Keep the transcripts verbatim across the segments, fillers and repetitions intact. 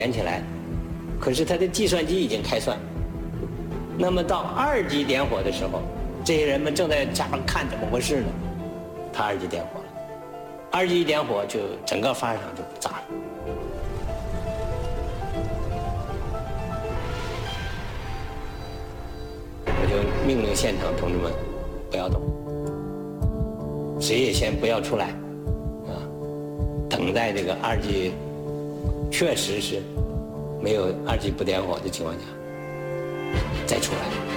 连起来，可是它的计算机已经开算。那么到二级点火的时候，这些人们正在家看怎么回事呢？他二级点火了，二级一点火就整个发射场就炸了。我就命令现场同志们不要动，谁也先不要出来，啊，等待这个二级确实是没有二级不点火的情况下再出来。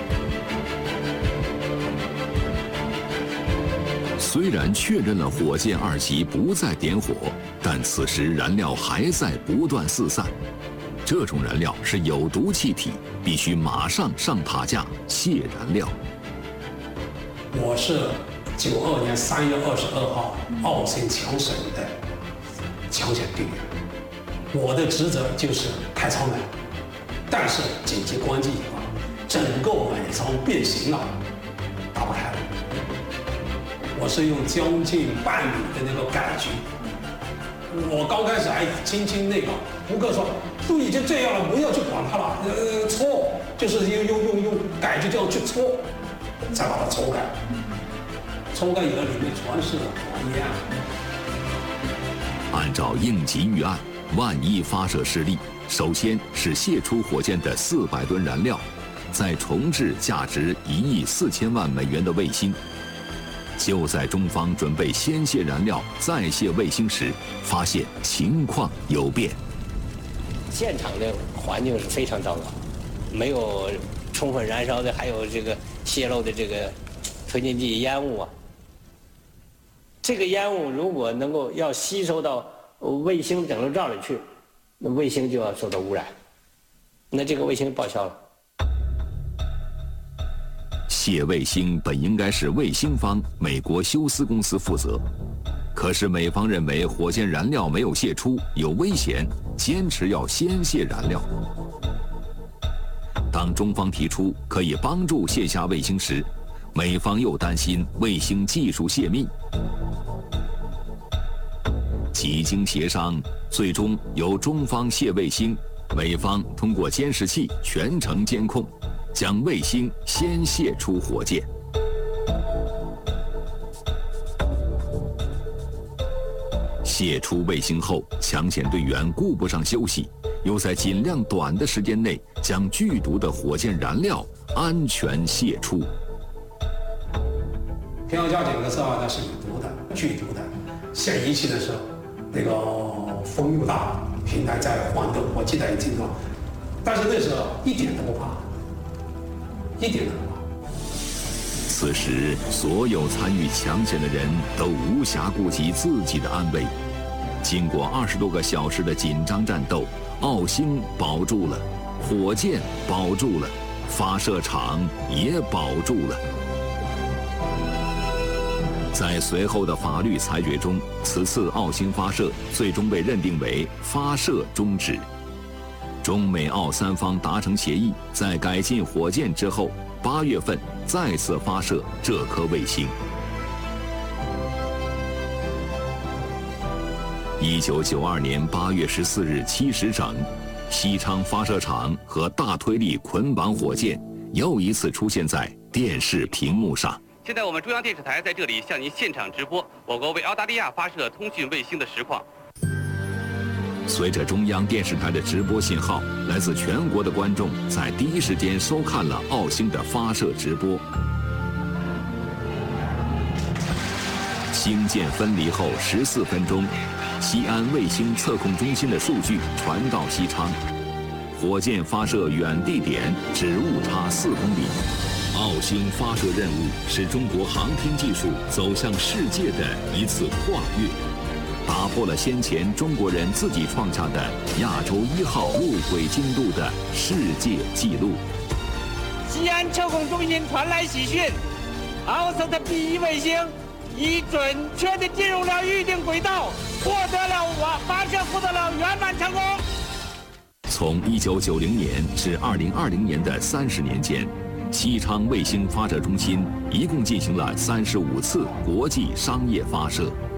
虽然确认了火箭二级不再点火，但此时燃料还在不断四散。这种燃料是有毒气体，必须马上上塔架卸燃料。 我是九二年三月二十二号澳星强省的抢险队员，我的职责就是开舱门，但是紧急关机以后，整个尾舱变形了，打不开了。我是用将近半米的那个改局，我刚开始还轻轻那个，胡克说都已经这样了，不要去管它了，呃，搓，就是用用用用改局这样去搓，才把它搓开。搓开以后里面全是火焰。 按照应急预案，万一发射失利，首先是泄出火箭的四百吨燃料，再重置价值一亿四千万美元的卫星。就在中方准备先卸燃料再卸卫星时，发现情况有变。 现场的环境是非常糟糕，没有充分燃烧的，还有这个泄漏的这个推进剂烟雾啊。这个烟雾如果能够要吸收到卫星整流罩里去，那卫星就要受到污染，那这个卫星报销了。 卸卫星本应该是卫星方美国休斯公司负责，可是美方认为火箭燃料没有泄出，有危险，坚持要先卸燃料。当中方提出可以帮助卸下卫星时，美方又担心卫星技术泄密。几经协商，最终由中方卸卫星，美方通过监视器全程监控，将卫星先卸出火箭。卸出卫星后，抢险队员顾不上休息，又在尽量短的时间内将剧毒的火箭燃料安全卸出。 偏要加检测啊，它是有毒的、剧毒的。卸仪器的时候，那个风又大，平台在晃动，我记得很清楚。但是那时候一点都不怕。一点都不怕。 此时，所有参与抢险的人都无暇顾及自己的安危。经过二十多个小时的紧张战斗，澳星保住了，火箭保住了，发射场也保住了。在随后的法律裁决中，此次澳星发射最终被认定为发射终止。中美澳三方达成协议，在改进火箭之后，八月份再次发射这颗卫星。一九九二年八月十四日七时整，西昌发射场和大推力捆绑火箭又一次出现在电视屏幕上。 现在我们中央电视台在这里向您现场直播我国为澳大利亚发射通讯卫星的实况。 随着中央电视台的直播信号，来自全国的观众在第一时间收看了澳星的发射直播。星舰分离后十四分钟，西安卫星测控中心的数据传到西昌，火箭发射远地点只误差四公里。澳星发射任务是中国航天技术走向世界的一次跨越。打破了先前中国人自己创下的亚洲一号路轨精度的世界纪录。 西安测控中心传来喜讯，澳洲的 B 一卫星已准确地进入了预定轨道，获得了我发射获得了圆满成功。 从一九九零年至二零二零年的三十年间，西昌卫星发射中心一共进行了三十五次国际商业发射。